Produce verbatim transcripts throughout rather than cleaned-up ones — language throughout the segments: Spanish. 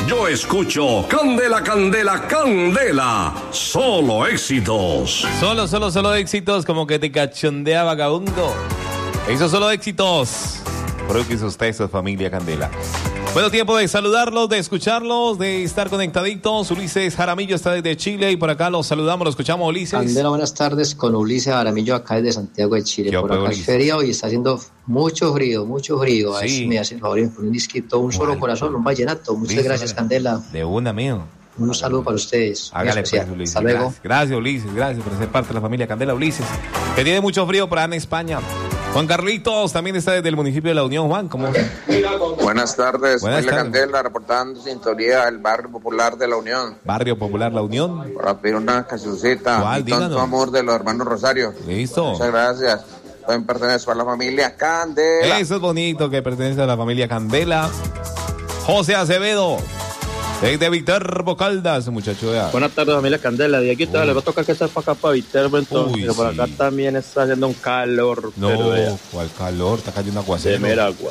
yo escucho Candela, Candela, Candela. Solo éxitos. Solo, solo, solo éxitos, como que te cachondea vagabundo. Esos solo éxitos. Creo que es usted, su familia Candela. Bueno, tiempo de saludarlos, de escucharlos, de estar conectaditos. Ulises Jaramillo está desde Chile y por acá los saludamos, los escuchamos, Ulises. Candela, buenas tardes, con Ulises Jaramillo acá desde Santiago de Chile. Por acá es feriado y está haciendo mucho frío, mucho frío. A ver si me hace el favor por un disquito, un solo corazón, un vallenato. Muchas Listo, gracias, Candela. De una, mío. Un saludo para ustedes. Hágale pues, Ulises. Hasta luego. Gracias, gracias, Ulises, gracias por ser parte de la familia Candela, Ulises. Que tiene mucho frío por allá en España. Juan Carlitos también está desde el municipio de La Unión. Juan, ¿cómo? Buenas tardes, Buenas familia tardes. Candela, reportando sintonía del Barrio Popular de La Unión. Barrio Popular La Unión. Para pedir una cancioncita. ¿Cuál? Mi tonto Díganos. amor de los hermanos Rosario. Listo. Muchas gracias. Pueden pertenecer a la familia Candela. Eso es bonito, que pertenece a la familia Candela. José Acevedo, desde Viterbo Caldas, muchacho. Ya. Buenas tardes, familia Candela. De aquí le va a tocar que estar para acá, para Viterbo, entonces. Uy, que por sí. acá también está haciendo un calor. No, pero ya, ¿cuál calor? Está cayendo aguacero. de mera agua.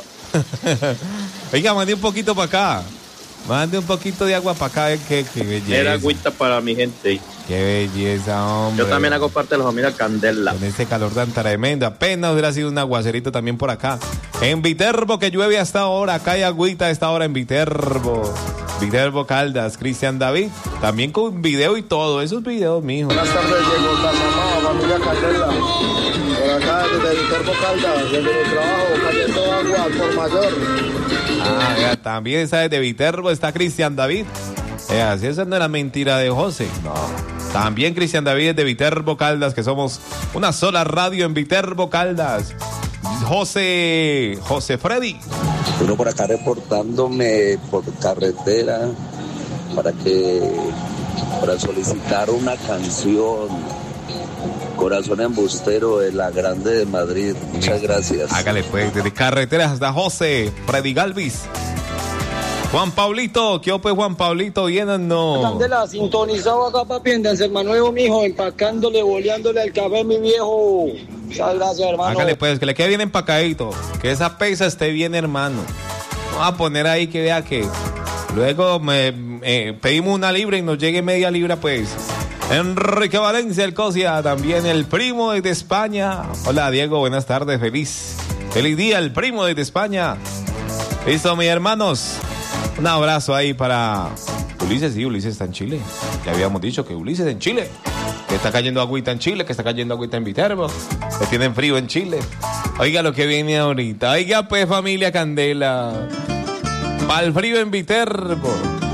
Oiga, mande un poquito para acá. Mande un poquito de agua para acá. eh, Qué, qué belleza. Mera agüita para mi gente. Qué belleza, hombre. Yo también hago parte de la familia Candela. Con este calor tan tremendo. Apenas hubiera sido un aguacerito también por acá. En Viterbo, que llueve hasta ahora. Acá hay agüita a esta hora en Viterbo. Viterbo Caldas, Cristian David. También con video y todo. Esos videos, mijo. Buenas tardes, Diego Mamá, familia Candela. Por acá desde Viterbo Caldas, desde mi trabajo, cayendo agua por mayor. Ah, ya, también está desde Viterbo, está Cristian David. Eh, así esa no era mentira de José. No. También Cristian David es de Viterbo Caldas, que somos una sola radio en Viterbo Caldas. José, José Freddy. Uno por acá reportándome por carretera para que, para solicitar una canción, Corazón Embustero de La Grande de Madrid. Muchas gracias. Hágale pues, desde carreteras hasta José Freddy Galvis. Juan Pablito, ¿qué ope Juan Pablito? Llénanos. Candela, sintonizado acá, papi, en Dancer Manuel, mijo, empacándole, boleándole al café, mi viejo. Muchas gracias, hermano. Hágale pues, que le quede bien empacadito, que esa pesa esté bien, hermano. Vamos a poner ahí que vea que luego me, eh, pedimos una libra y nos llegue media libra, pues. Enrique Valencia, el Cosia, también el primo desde España. Hola, Diego, buenas tardes, feliz. Feliz día, el primo desde España. Listo, mis hermanos. Un abrazo ahí para Ulises. Sí, Ulises está en Chile. Ya habíamos dicho que Ulises en Chile. Que está cayendo agüita en Chile, que está cayendo agüita en Viterbo. Que tienen frío en Chile. Oiga lo que viene ahorita. Oiga, pues, familia Candela. Pa'l frío en Viterbo.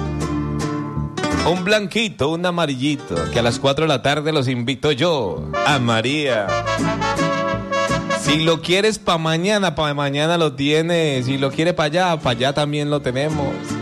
Un blanquito, un amarillito. Que a las cuatro de la tarde los invito yo a María. Si lo quieres para mañana, para mañana lo tienes. Si lo quieres para allá, para allá también lo tenemos.